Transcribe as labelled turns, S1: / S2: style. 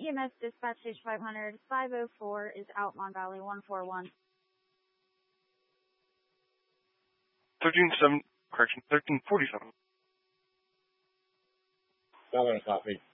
S1: EMS dispatch stage 500, 504 is out Mon Valley 141.
S2: 1347.
S3: 7 copy.